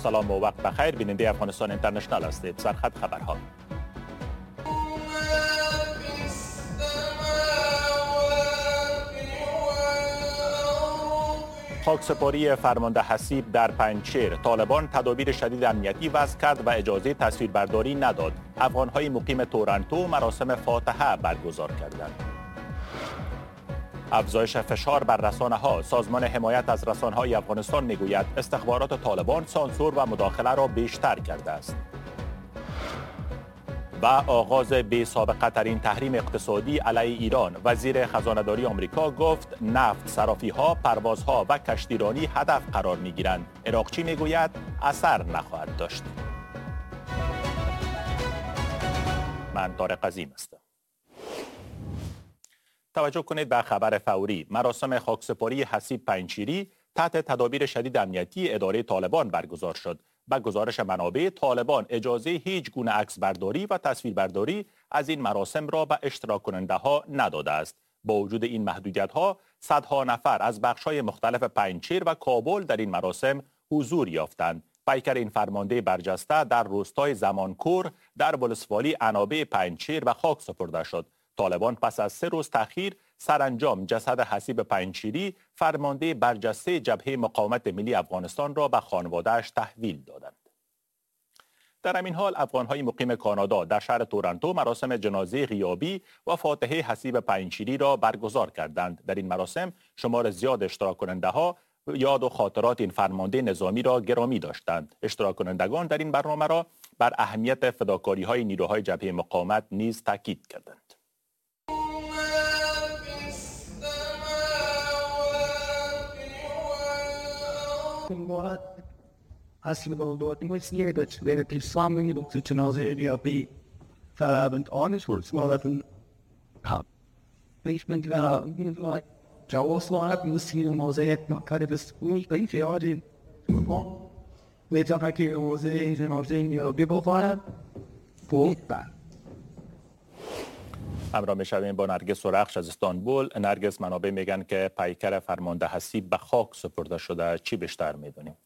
سلام و وقت بخیر. بیننده افغانستان اینترنشنال هستید. سرخط خبرها. خاکسپاری فرمانده حسیب در پنجشیر. طالبان تدابیر شدید امنیتی وضع کرد و اجازه تصویربرداری نداد. افغانهای مقیم تورنتو مراسم فاتحه برگزار کردند. افزایش فشار بر رسانه‌ها. سازمان حمایت از رسانه‌های افغانستان میگوید استخبارات طالبان سانسور و مداخله را بیشتر کرده است. و آغاز بی سابقه ترین تحریم اقتصادی علیه ایران. وزیر خزانه‌داری آمریکا گفت نفت صرافی‌ها، پروازها و کشتیرانی هدف قرار می‌گیرند. عراقچی میگوید اثر نخواهد داشت. من طارق عظیم هستم. توجه کنید به خبر فوری. مراسم خاکسپاری حسیب پنجشیری تحت تدابیر شدید امنیتی اداره طالبان برگزار شد. به گزارش منابع، طالبان اجازه هیچ گونه عکس برداری و تصویر برداری از این مراسم را به اشتراک کننده ها نداده است. با وجود این محدودیت ها، صدها نفر از بخش‌های مختلف پنجشیر و کابل در این مراسم حضور یافتند. پیکر این فرمانده برجسته در روستای زمانکور در ولسوالی عنابه پنجشیر و خاک سپرده شد. طالبان پس از 3 روز تأخیر سرانجام جسد حسیب پنجشیری فرمانده برجسته جبهه مقاومت ملی افغانستان را به خانواده‌اش تحویل دادند. در همین حال افغان‌های مقیم کانادا در شهر تورنتو مراسم جنازه غیابی و فاتحه حسیب پنجشیری را برگزار کردند. در این مراسم شمار زیاد اشتراک کننده‌ها یاد و خاطرات این فرمانده نظامی را گرامی داشتند. اشتراک کنندگان در این برنامه را بر اهمیت فداکاری‌های نیروهای جبهه مقاومت نیز تاکید کردند. اصل موضوع نیست که به پیش‌سامی دکتر جنازه غیابی فراوند آنش ورسمالتون بیش من جواز وارد مسیر موضوعیت مکاری بسیاری به این فیادی میتونه که موضوع جنازه غیابی بخورد بود بر همراه می‌شویم با نرگس سرخش از استانبول. نرگس، منابع میگن که پیکر فرمانده حسیب به خاک سپرده شده. چی بیشتر میدونیم؟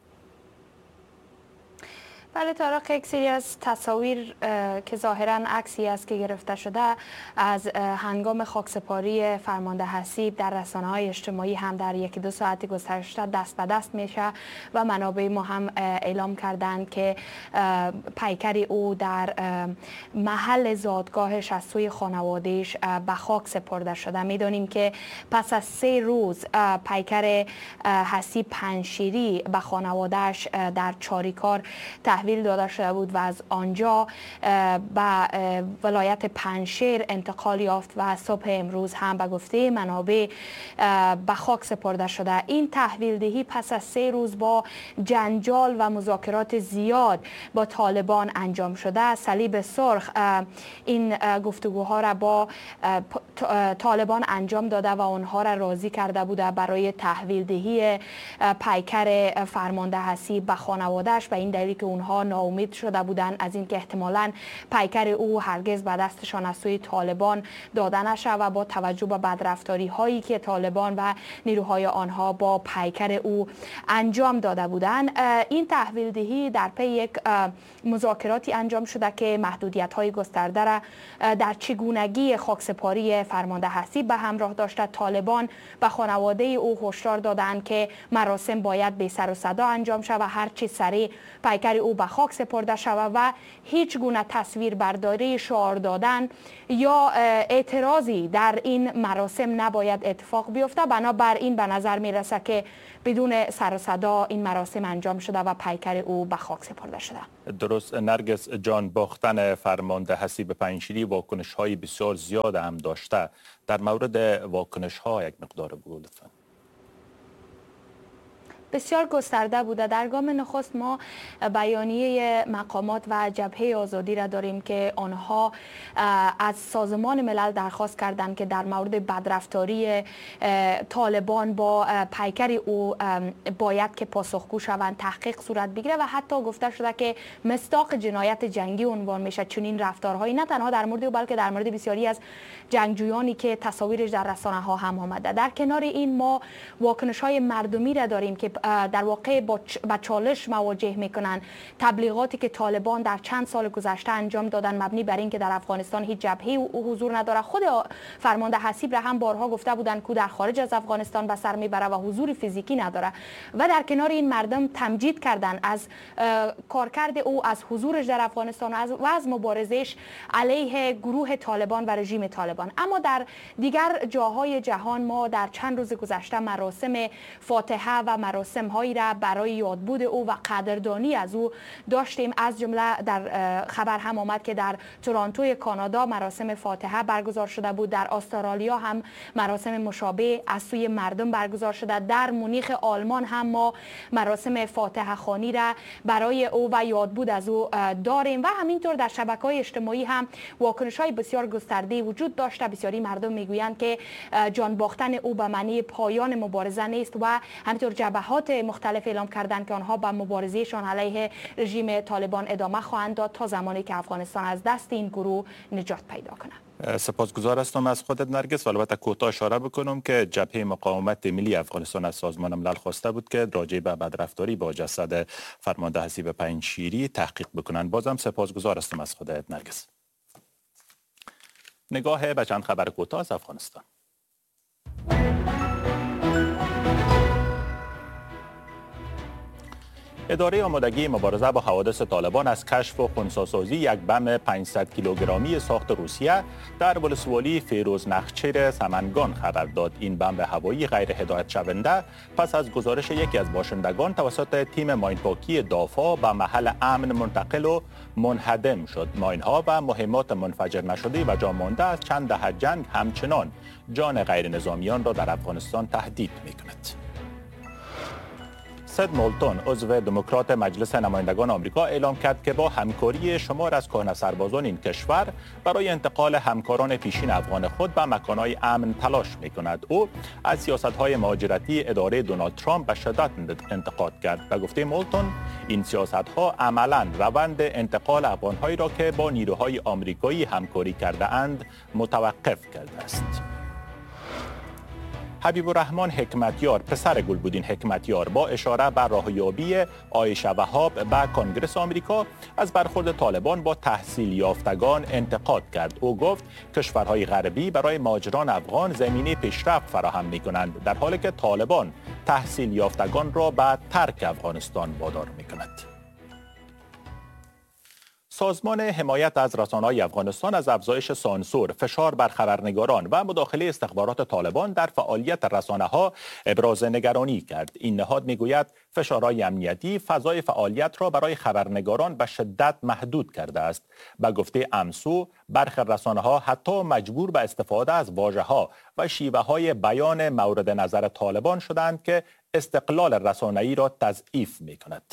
بله طارق، یک سری از تصاویر که ظاهراً عکسی است که گرفته شده از هنگام خاکسپاری فرمانده حسیب در رسانه‌های اجتماعی هم در 1-2 ساعت گذشته دست به دست میشه و منابع ما هم اعلام کردند که پیکر او در محل زادگاهش از سوی خانواده‌اش به خاک سپرده شده. میدونیم که پس از 3 روز پیکر حسیب پنجشیری به خانواده‌اش در چاریکار تحویل داده شده بود و از آنجا به ولایت پنجشیر انتقال یافت و صبح امروز هم به گفته منابع به خاک سپرده شده. این تحویل دهی پس از 3 روز با جنجال و مذاکرات زیاد با طالبان انجام شده. صلیب سرخ این گفتگوها را با طالبان انجام داده و آنها را راضی کرده بوده برای تحویل دهی پیکر فرمانده حسیب به خانواده‌اش، به این دلیل که اونها ناامید شده بودند از اینکه احتمالاً پیکر او هرگز به دستشان از سوی طالبان داده نشه و با توجه به بدرفتاری هایی که طالبان و نیروهای آنها با پیکر او انجام داده بودند، این تحویل دهی در پی یک مذاکراتی انجام شده که محدودیت های گسترده را در چگونگی خاکسپاری فرمانده حسیب به همراه داشته. طالبان به خانواده او هشدار دادند که مراسم باید بی سر و صدا انجام شود و هر چی سریع پیکر او به خاک سپرده شود و هیچ گونه تصویر برداری، شعار دادن یا اعتراضی در این مراسم نباید اتفاق بیفته. بنابراین به نظر میرسه که بدون سر و صدا این مراسم انجام شده و پیکر او به خاک سپرده شده. درست نرگس جان، باختن فرمانده حسیب پنجشیری واکنش های بسیار زیاد هم داشته. در مورد واکنش ها یک مقدار بگو لطفاً. بسیار گسترده بوده. در گام نخست ما بیانیه مقامات و جبهه آزادی را داریم که آنها از سازمان ملل درخواست کردند که در مورد بدرفتاری طالبان با پیکر او باید که پاسخگو شوند، تحقیق صورت بگیره و حتی گفته شده که مصداق جنایت جنگی عنوان میشه. چون این رفتارهایی نه تنها در مورد او بلکه در مورد بسیاری از جنگجویانی که تصاویرش در رسانه ها هم آمده. در کنار این ما واکنش های مردمی را داریم که در واقع با چالش مواجه میکنن. تبلیغاتی که طالبان در چند سال گذشته انجام دادن مبنی بر اینکه در افغانستان هیچ جبهه‌ای حضور نداره. خود فرمانده حسیب را هم بارها گفته بودند که در خارج از افغانستان به سر میبره و حضور فیزیکی نداره و در کنار این مردم تمجید کردن از کارکرد او، از حضورش در افغانستان و از مبارزش علیه گروه طالبان و رژیم طالبان. اما در دیگر جاهای جهان ما در چند روز گذشته مراسم فاتحه و مراسم هایی را برای یادبود او و قدردانی از او داشتیم. از جمله در خبر هم آمد که در تورنتو کانادا مراسم فاتحه برگزار شده بود، در استرالیا هم مراسم مشابه از سوی مردم برگزار شده، در مونیخ آلمان هم ما مراسم فاتحه خوانی را برای او و یادبود از او داریم و همینطور در شبکه‌های اجتماعی هم واکنش‌های بسیار گسترده وجود داشته. بسیاری مردم میگویند که جان باختن او به معنی پایان مبارزه نیست و همینطور جبهات مختلف اعلام کردند که آنها به مبارزهشان علیه رژیم طالبان ادامه خواهند داد تا زمانی که افغانستان از دست این گروه نجات پیدا کنه. سپاسگزار هستم از خودت نرگس و البته کوتاه اشاره بکنم که جبهه مقاومت ملی افغانستان از سازمان ملل خواسته بود که راجع به بدرفتاری با جسد فرمانده حسیب پنجشیری تحقیق بکنن. بازم سپاسگزار هستم از خودت نرگس. نگاه به چند خبر کوتاه از افغانستان. اداره آمادگی مبارزه با حوادث طالبان از کشف و خنثی‌سازی یک بم 500 کیلوگرمی ساخت روسیه در ولسوالی فیروز نخچیر سمنگان خبر داد. این بم هوایی غیر هدایت شونده پس از گزارش یکی از باشندگان توسط تیم ماینپاکی دافا به محل امن منتقل و منهدم شد. ماینها و مهمات منفجر نشده و جا مانده از چند دهه جنگ همچنان جان غیر نظامیان را در افغانستان تهدید می‌کند. سد مولتون عضو دموکرات مجلس نمایندگان آمریکا اعلام کرد که با همکاری شمار از کهنه سربازان این کشور برای انتقال همکاران پیشین افغان خود به مکانهای امن تلاش می‌کند. او از سیاست‌های مهاجرتی اداره دونالد ترامپ به شدت انتقاد کرد. به گفته مولتون این سیاست‌ها عملاً روند انتقال افغان‌هایی را که با نیروهای آمریکایی همکاری کرده اند متوقف کرده است. حبیب الرحمن حکمتیار پسر گلبودین حکمتیار با اشاره به راهیابی عایشه وهاب به کنگره آمریکا از برخورد طالبان با تحصیل یافتگان انتقاد کرد. او گفت کشورهای غربی برای مهاجران افغان زمینه پیشرفت فراهم می‌کنند در حالی که طالبان تحصیل یافتگان را به ترک افغانستان وادار می‌کند. سازمان حمایت از رسانه‌های افغانستان از افزایش سانسور، فشار بر خبرنگاران و مداخله استخبارات طالبان در فعالیت رسانه‌ها ابراز نگرانی کرد. این نهاد می‌گوید فشارهای امنیتی فضای فعالیت را برای خبرنگاران به شدت محدود کرده است. به گفته امسو، برخی رسانه‌ها حتی مجبور به استفاده از واژه‌ها و شیوه‌های بیان مورد نظر طالبان شدند که استقلال رسانه‌ای را تضعیف می‌کند.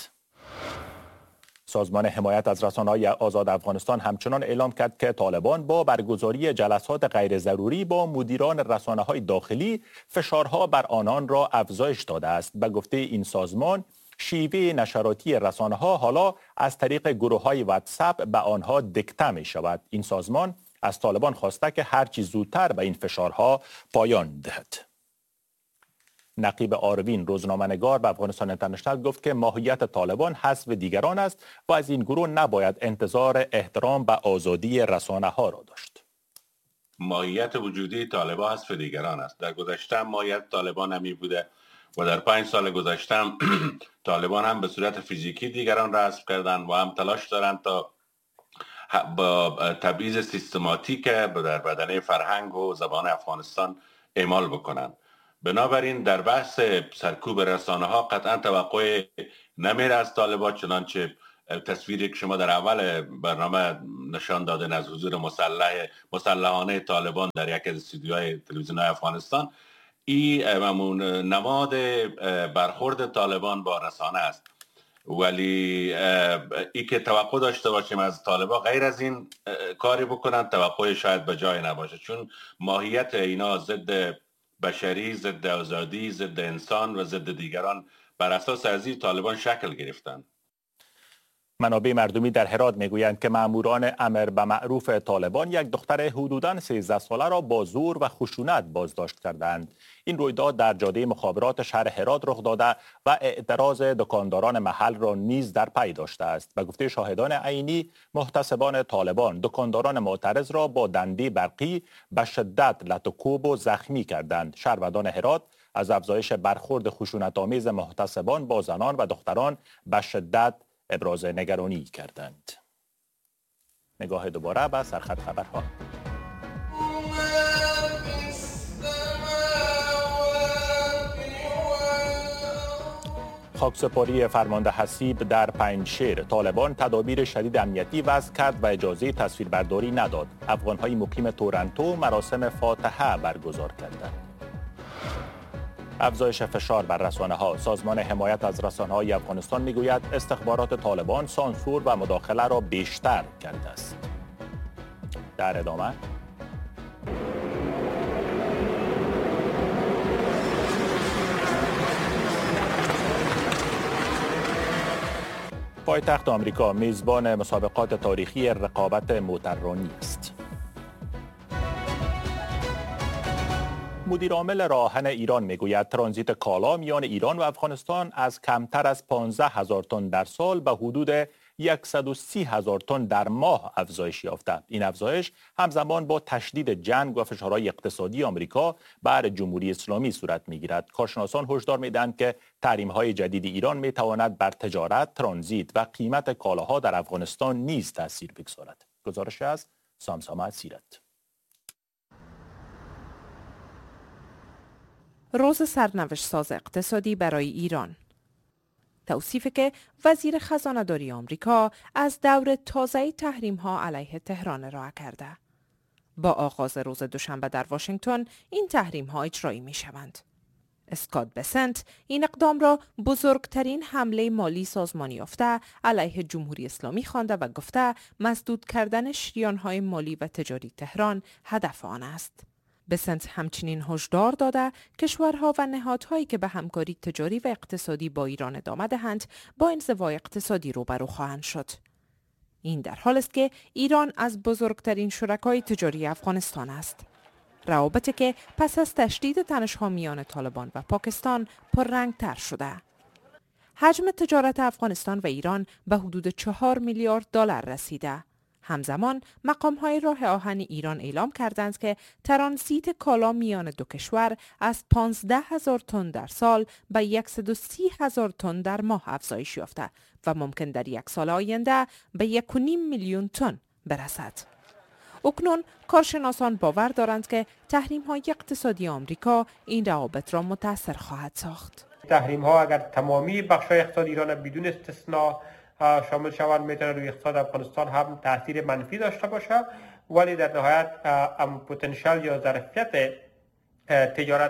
سازمان حمایت از رسانه‌های آزاد افغانستان همچنان اعلام کرد که طالبان با برگزاری جلسات غیر ضروری با مدیران رسانه‌های داخلی فشارها بر آنان را افزایش داده است. به گفته این سازمان، شیوه نشراتی رسانه‌ها حالا از طریق گروه‌های واتساپ به آنها دیکته می‌شود. این سازمان از طالبان خواسته که هرچی زودتر به این فشارها پایان دهد. نقیب آروین روزنامه‌نگار به افغانستان اینترنشنال گفت که ماهیت طالبان حذف دیگران است و از این گروه نباید انتظار احترام به آزادی رسانه‌ها را داشت. ماهیت وجودی طالبان حذف دیگران است. در گذشته ماهیت طالبان همی بوده و در 5 سال گذشته طالبان هم به صورت فیزیکی دیگران را حذف کردند و هم تلاش دارند تا با تبعیض سیستماتیک در بدنه فرهنگ و زبان افغانستان اعمال بکنند. بنابراین در بحث سرکوب رسانه ها قطعا توقع نمیره از طالبان، چنانچه تصویری که شما در اول برنامه نشان دادن از حضور مسلحانه طالبان در یک از استودیوهای تلویزیون افغانستان، این نماد برخورد طالبان با رسانه است. ولی ای که توقع داشته باشیم از طالبان غیر از این کاری بکنن، توقع شاید به جای نباشه، چون ماهیت اینا ضد بشری، ضد آزادی، ضد انسان و ضد دیگران بر اساس از این طالبان شکل گرفتن. منابع مردمی در هرات میگویند که ماموران امر به معروف طالبان یک دختر حدوداً 13 ساله را با زور و خشونت بازداشت کردند. این رویداد در جاده مخابرات شهر هرات رخ داده و اعتراض دکانداران محل را نیز در پی داشته است. به گفته شاهدان عینی، محتسبان طالبان دکانداران معترض را با دنده برقی به شدت لط و کوب و زخمی کردند. شهروندان هرات از افزایش برخورد خشونت‌آمیز محتسبان با زنان و دختران به شدت ابراز نگرانی کردند. نگاه دوباره به سرخط خبرها. خاکسپاری فرمانده حسیب در پنجشیر. طالبان تدابیر شدید امنیتی وضع کرد و اجازه تصویربرداری نداد. افغان‌های مقیم تورنتو مراسم فاتحه برگزار کردند. افزایش فشار بر رسانه‌ها. سازمان حمایت از رسانه‌های افغانستان میگوید استخبارات طالبان سانسور و مداخله را بیشتر کرده است. در ادامه پایتخت آمریکا میزبان مسابقات تاریخی رقابت موتوررانی است. مدیر عامل راهن ایران میگوید ترانزیت کالا میان ایران و افغانستان از کمتر از 15,000 تن در سال به حدود 130,000 تن در ماه افزایش یافته. این افزایش همزمان با تشدید جنگ و فشارهای اقتصادی آمریکا بر جمهوری اسلامی صورت میگیرد. کارشناسان هشدار میدهند که تحریم‌های جدید ایران میتواند بر تجارت، ترانزیت و قیمت کالاها در افغانستان نیز تاثیر بگذارد. گزارش از سامسامه سیرت. روز سرنوشت ساز اقتصادی برای ایران. توصیفی که وزیر خزانه‌داری آمریکا از دور تازه تحریم‌ها علیه تهران ارائه کرده. با آغاز روز دوشنبه در واشنگتن این تحریم‌ها اجرایی می‌شوند. اسکات بسنت این اقدام را بزرگترین حمله مالی سازمانی یافته علیه جمهوری اسلامی خوانده و گفته مسدود کردن شریان‌های مالی و تجاری تهران هدف آن است. بسنت همچنین هشدار داده کشورها و نهادهایی که به همکاری تجاری و اقتصادی با ایران ادامه دهند با انزوای اقتصادی روبرو خواهند شد. این در حالی است که ایران از بزرگترین شرکای تجاری افغانستان است. روابطی که پس از تشدید تنش‌ها میان طالبان و پاکستان پررنگ‌تر شده. حجم تجارت افغانستان و ایران به حدود 4 میلیارد دلار رسیده. همزمان مقام‌های راه آهن ایران اعلام کردند که ترانزیت کالا میان دو کشور از 15,000 تن در سال به 130,000 تن در ماه افزایش یافته و ممکن در یک سال آینده به 1.5 میلیون تن برسد. اکنون کارشناسان باور دارند که تحریم‌های اقتصادی آمریکا این روابط را متاثر خواهد ساخت. تحریم‌ها اگر تمامی بخش‌های اقتصاد ایران بدون استثنا شامل شوند میتونه روی اقتصاد افغانستان هم تاثیر منفی داشته باشه، ولی در نهایت پتانسیل یا ظرفیت تجارت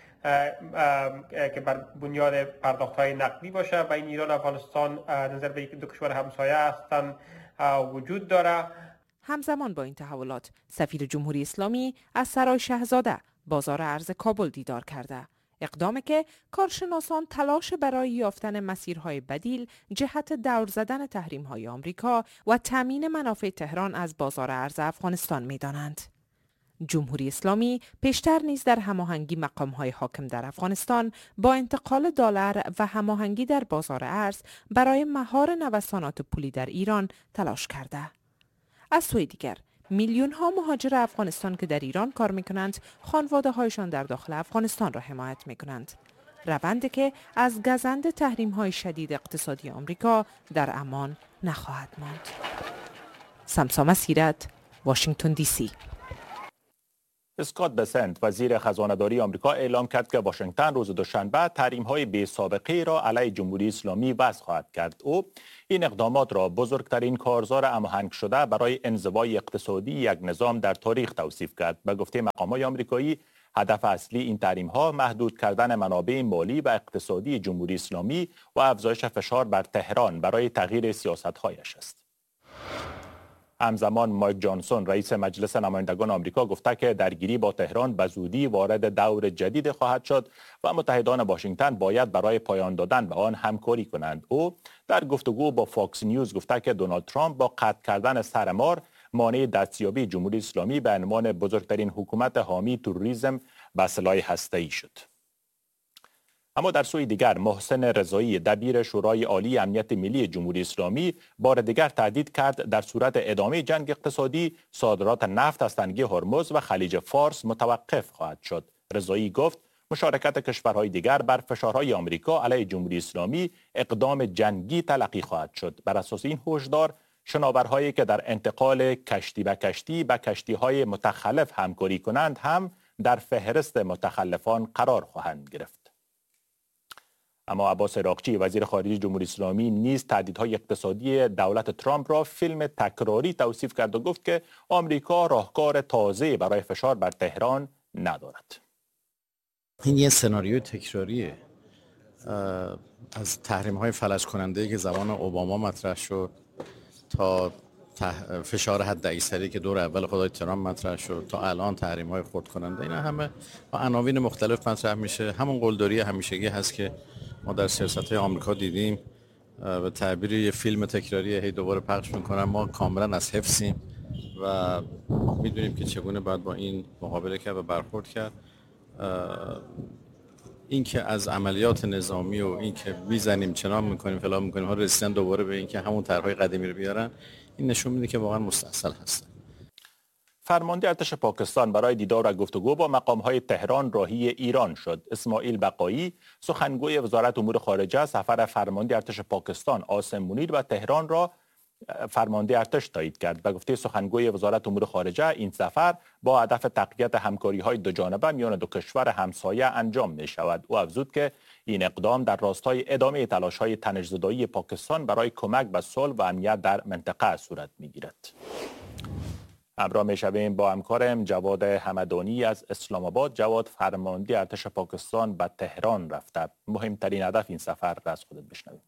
که بر بنیاد پرداخت‌های نقدی باشه بین ایران و افغانستان نظر به دو کشور همسایه هستند وجود داره. همزمان با این تحولات سفیر جمهوری اسلامی از سرای شاهزاده بازار ارز کابل دیدار کرده. اقدامی که کارشناسان تلاش برای یافتن مسیرهای بدیل جهت دور زدن تحریم‌های آمریکا و تامین منافع تهران از بازار ارز افغانستان می‌دانند. جمهوری اسلامی پیشتر نیز در هماهنگی مقام‌های حاکم در افغانستان با انتقال دلار و هماهنگی در بازار ارز برای مهار نوسانات پولی در ایران تلاش کرده. از سوی دیگر میلیون ها مهاجر افغانستان که در ایران کار میکنند خانواده هایشان در داخل افغانستان را حمایت میکنند. روندی که از گزند تحریم های شدید اقتصادی آمریکا در امان نخواهد ماند. سامسامه سیرت، واشنگتن دی سی. اسکات بسنت وزیر خزانه‌داری آمریکا اعلام کرد که واشنگتن روز دوشنبه تحریم‌های بی‌سابقه را علیه جمهوری اسلامی وضع خواهد کرد. او این اقدامات را بزرگترین کارزار هماهنگ شده برای انزوای اقتصادی یک نظام در تاریخ توصیف کرد. به گفته مقام‌های آمریکایی، هدف اصلی این تحریم‌ها محدود کردن منابع مالی و اقتصادی جمهوری اسلامی و افزایش فشار بر تهران برای تغییر سیاست‌هایش است. همزمان مایک جانسون رئیس مجلس نمایندگان آمریکا گفته که درگیری با تهران به زودی وارد دور جدید خواهد شد و متحدان واشنگتن باید برای پایان دادن به آن همکاری کنند. او در گفتگو با فاکس نیوز گفته که دونالد ترامپ با قطع کردن سرمار مانع دستیابی جمهوری اسلامی به عنوان بزرگترین حکومت حامی تروریسم به سلاح هسته‌ای شد. اما در سوی دیگر محسن رضایی دبیر شورای عالی امنیت ملی جمهوری اسلامی بار دیگر تهدید کرد در صورت ادامه جنگ اقتصادی صادرات نفت از تنگه هرمز و خلیج فارس متوقف خواهد شد. رضایی گفت مشارکت کشورهای دیگر بر فشارهای آمریکا علیه جمهوری اسلامی اقدام جنگی تلقی خواهد شد. بر اساس این هشدار شناورهایی که در انتقال کشتی به کشتی به کشتی‌های متخلف همکاری کنند هم در فهرست متخلفان قرار خواهند گرفت. اما عباس عراقچی وزیر خارجه جمهوری اسلامی نیز تهدیدهای اقتصادی دولت ترامپ را فیلم تکراری توصیف کرد و گفت که آمریکا راهکار تازه برای فشار بر تهران ندارد. این یه سناریوی تکراریه از تحریم‌های فلج کننده که زمان اوباما مطرح شد تا فشار حداکثری که دور اول خدای ترامپ مطرح شد تا الان تحریم‌های خرد کننده. اینا همه با عناوین مختلف مطرح میشه. همون قلدری همیشگی هست که ما در سیاست‌های آمریکا دیدیم. به تعبیر یه فیلم تکراری هی دوباره پخش میکنن. ما کاملا از حفظیم و میدونیم که چگونه باید با این مقابله کرد و برخورد کرد. این که از عملیات نظامی و این که میزنیم چنان میکنیم فلان میکنیم ها رسیدن دوباره به این که همون طرح‌های قدیمی رو بیارن، این نشون میده که واقعا مستعصل هستن. فرمانده ارتش پاکستان برای دیدار و گفتگو با مقام‌های تهران راهی ایران شد. اسماعیل بقایی سخنگوی وزارت امور خارجه سفر فرمانده ارتش پاکستان عاصم منیر و تهران را فرمانده ارتش تایید کرد. به گفته سخنگوی وزارت امور خارجه این سفر با هدف تقویت همکاری‌های دوجانبه میان دو کشور همسایه انجام می‌شود. او افزود که این اقدام در راستای ادامه تلاش‌های تنش‌زدایی پاکستان برای کمک به صلح و امنیت در منطقه صورت می‌گیرد. همراه می‌شویم با همکارم جواد همدانی از اسلام آباد. جواد، فرمانده ارتش پاکستان به تهران رفته. مهمترین هدف این سفر را از خودت بشنویم.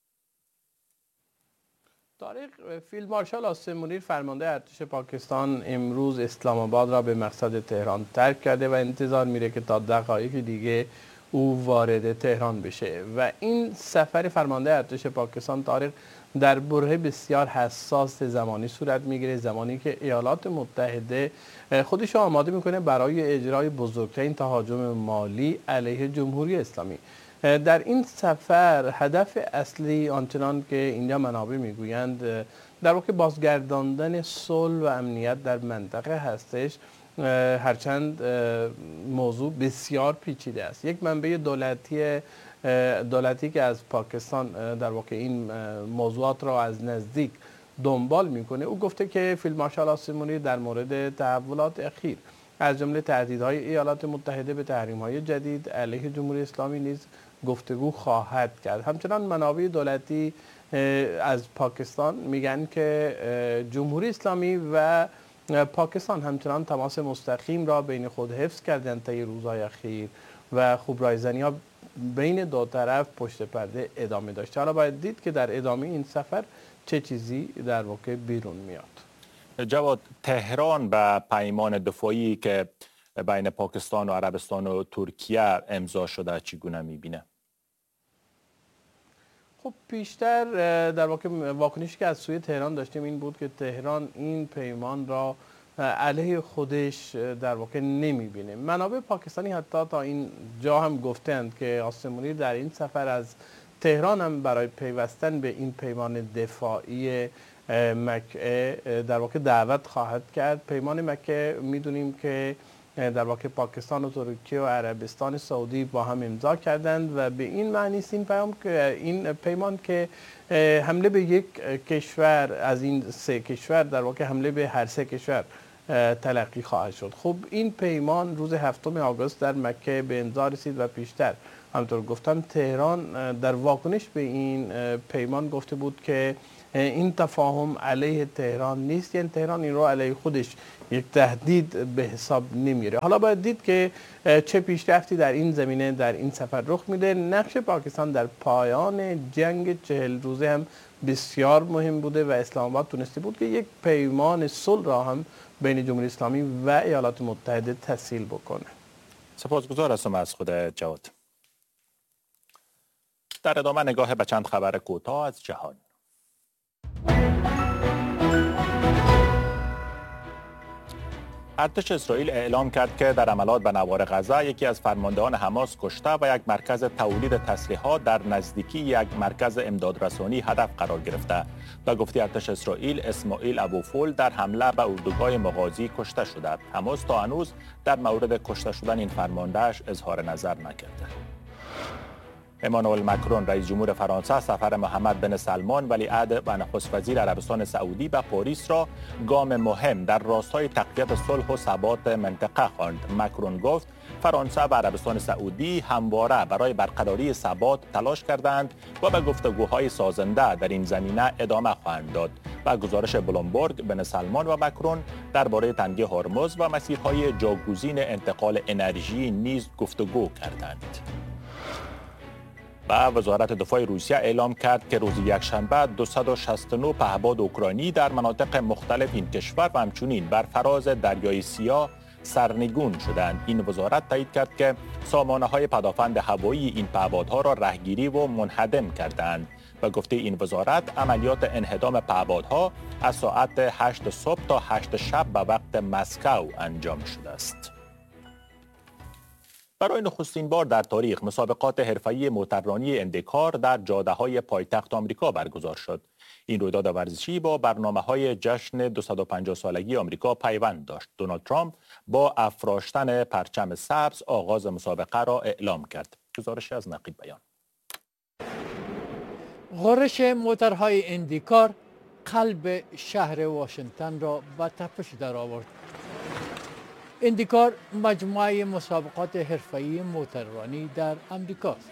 طارق، فیلد مارشال عاصم منیر فرمانده ارتش پاکستان امروز اسلام آباد را به مقصد تهران ترک کرده و انتظار میره که تا دقایق دیگه او وارد تهران بشه و این سفر فرمانده ارتش پاکستان طارق در برهه بسیار حساس زمانی صورت میگیره، زمانی که ایالات متحده خودش رو آماده میکنه برای اجرای بزرگترین تهاجم مالی علیه جمهوری اسلامی. در این سفر هدف اصلی آنچنان که اینجا منابع میگویند در واقع بازگرداندن صلح و امنیت در منطقه هستش، هرچند موضوع بسیار پیچیده است. یک منبع دولتی که از پاکستان در واقع این موضوعات را از نزدیک دنبال میکنه، او گفته که فیلد مارشال عاصم منیر در مورد تحولات اخیر از جمله تهدیدهای ایالات متحده به تحریم‌های جدید علیه جمهوری اسلامی نیز گفتگو خواهد کرد. همچنان منابع دولتی از پاکستان میگن که جمهوری اسلامی و پاکستان همچنان تماس مستقیم را بین خود حفظ کردند طی روزهای اخیر و خوبرایزنی‌ها بین دو طرف پشت پرده ادامه داشته. حالا باید دید که در ادامه این سفر چه چیزی در واقع بیرون میاد. جواد، تهران به پیمان دفاعی که بین پاکستان و عربستان و ترکیه امضا شده چگونه میبینه؟ خب پیشتر در واقع واکنشی که از سوی تهران داشتیم این بود که تهران این پیمان را علیه خودش در واقع نمیبینه. منابع پاکستانی حتی تا این جا هم گفتند که عاصم منیر در این سفر از تهران هم برای پیوستن به این پیمان دفاعی مکه در واقع دعوت خواهد کرد. پیمان مکه میدونیم که در واقع پاکستان و ترکیه و عربستان سعودی با هم امضا کردند و به این معنی است این پیمان که حمله به یک کشور از این سه کشور در واقع حمله به هر سه کشور تلقی خواهد شد. خب این پیمان روز 7 آگوست در مکه به امضا رسید و پیشتر همونطور گفتم تهران در واکنش به این پیمان گفته بود که این تفاهم علیه تهران نیست، یعنی تهران این رو علیه خودش یک تهدید به حساب نمیره. حالا باید دید که چه پیشرفتی در این زمینه در این سفر رخ میده. نقش پاکستان در پایان جنگ 40 روزه هم بسیار مهم بوده و اسلام آباد تونسته بود که یک پیمان صلح را هم بین جمهوری اسلامی و ایالات متحده تسهیل بکنه. سپاسگزار هستم از خود جواد. در ادامه نگاه به چند خبر کوتاه از جهان. ارتش اسرائیل اعلام کرد که در حملات به نوار غزه یکی از فرماندهان حماس کشته و یک مرکز تولید تسلیحات در نزدیکی یک مرکز امدادرسانی هدف قرار گرفته. به گفته ارتش اسرائیل، اسماعیل ابوفول در حمله به اردوگاه مغازی کشته شده. حماس تا هنوز در مورد کشته شدن این فرماندهش اظهار نظر نکرده. امانوئل مکرون رئیس جمهور فرانسه سفر محمد بن سلمان ولیعهد و نخست وزیر عربستان سعودی به پاریس را گام مهم در راستای تقویت صلح و ثبات منطقه خواند. مکرون گفت فرانسه و عربستان سعودی همواره برای برقراری ثبات تلاش کردند و به گفتگوهای سازنده در این زمینه ادامه خواهند داد. و گزارش بلومبرگ، بن سلمان و مکرون درباره تنگه هرمز و مسیرهای جاگزین انتقال انرژی نیز گفتگو کردند. و وزارت دفاع روسیه اعلام کرد که روز یکشنبه 269 پهپاد اوکراینی در مناطق مختلف این کشور و همچنین بر فراز دریای سیاه سرنگون شدند. این وزارت تایید کرد که سامانه‌های پدافند هوایی این پهپادها را رهگیری و منهدم کردند. و گفته این وزارت عملیات انهدام پهپادها از ساعت 8 صبح تا 8 شب به وقت مسکو انجام شده است. برای نخستین بار در تاریخ مسابقات حرفه‌ای موتوررانی اندیکار در جاده‌های پایتخت آمریکا برگزار شد. این رویداد ورزشی با برنامه‌های جشن 250 سالگی آمریکا پیوند داشت. دونالد ترامپ با افراشتن پرچم سبز آغاز مسابقه را اعلام کرد. گزارش از نقیب بیان. غرش موتورهای اندیکار قلب شهر واشنگتن را به تپش درآورد. اندیکار مجموعه مسابقات حرفه‌ای موتوررانی در امریکاست.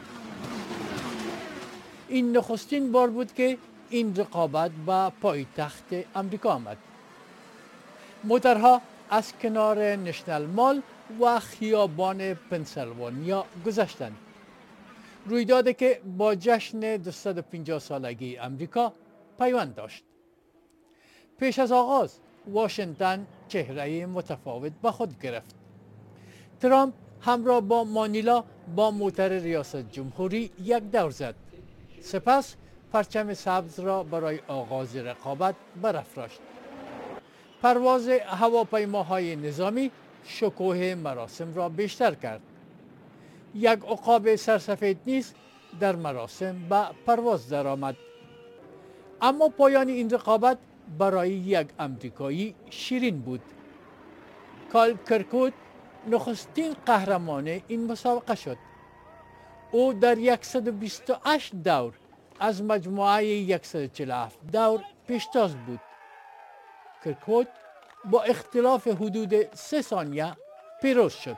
این نخستین بار بود که این رقابت به پایتخت امریکا آمد. موتورها از کنار نشنل مال و خیابان پنسیلوانیا گذشتند. رویدادی که با جشن 250 سالگی امریکا پیوند داشت. پیش از آغاز واشنگتن چهره متفاوت به خود گرفت. ترامپ همراه با مانیلا با موتر ریاست جمهوری یک دور زد. سپس پرچم سبز را برای آغاز رقابت برافراشت. پرواز هواپیماهای نظامی شکوه مراسم را بیشتر کرد. یک عقاب سرسفید نیز در مراسم به پرواز درآمد. اما پایان این رقابت برای یک امریکایی شیرین بود. کال کرکوت نخستین قهرمان این مسابقه شد. او در 128 دور از مجموعه 147 دور پیشتاز بود. کرکوت با اختلاف حدود 3 ثانیه پیروز شد.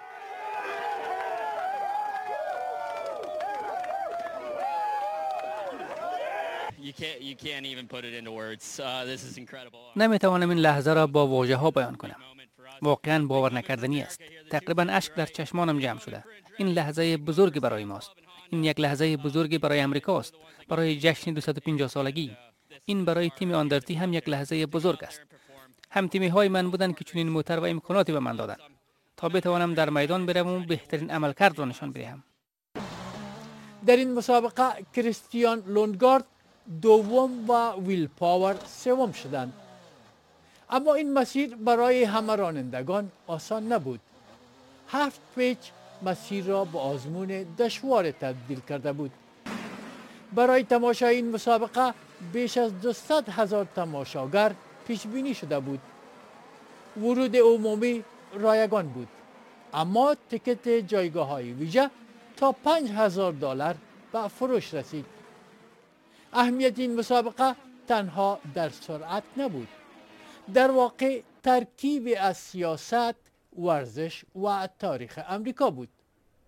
نمیتوانم این لحظه را با واژه ها بیان کنم. واقعا باور نکردنی است. تقریبا اشک در چشمانم جمع شده. این لحظه بزرگی برای ماست. این یک لحظه بزرگی برای امریکاست. برای جشن 250 سالگی. این برای تیم آندرتی هم یک لحظه بزرگ است. هم تیمی های من بودند که چنین موتور و امکاناتی به من دادند تا بتوانم در میدان بروم و بهترین عملکرد را نشان بدهم. در این مسابقه کریستیان لوندگارد دوم و ویل پاور سوم شدند. اما این مسیر برای همه رانندگان آسان نبود. 7 پیچ مسیر را به آزمون دشوار تبدیل کرده بود. برای تماشای این مسابقه بیش از 200,000 تماشاگر پیش بینی شده بود. ورود عمومی رایگان بود. اما تکت جایگاه های ویژه تا $5,000 به فروش رسید. اهمیت این مسابقه تنها در سرعت نبود. در واقع ترکیبی از سیاست، ورزش و تاریخ امریکا بود.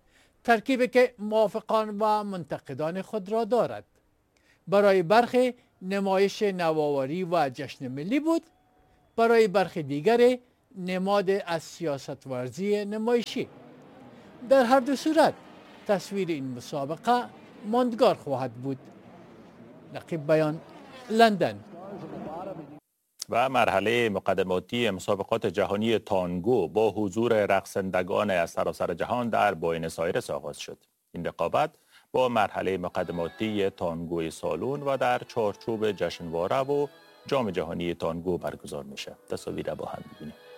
ترکیبی که موافقان و منتقدان خود را دارد. برای برخی نمایش نوآوری و جشن ملی بود، برای برخی دیگر نماد از سیاست ورزی نمایشی. در هر دو صورت تصویر این مسابقه ماندگار خواهد بود. نقیب بیان، لندن. و مرحله مقدماتی مسابقات جهانی تانگو با حضور رقصندگان از سراسر جهان در بوئنوس آیرس آغاز شد. این رقابت با مرحله مقدماتی تانگوی سالون و در چارچوب جشنواره و جام جهانی تانگو برگزار میشه. تصاویر با هم ببینید.